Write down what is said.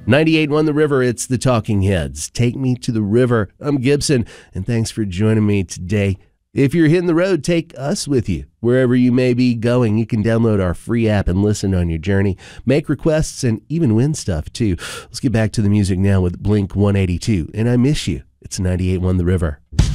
98.1 The River, it's the Talking Heads. Take me to the river. I'm Gibson, and thanks for joining me today. If you're hitting the road, take us with you. Wherever you may be going, you can download our free app and listen on your journey, make requests, and even win stuff, too. Let's get back to the music now with Blink 182, and I Miss You. It's 98.1 The River.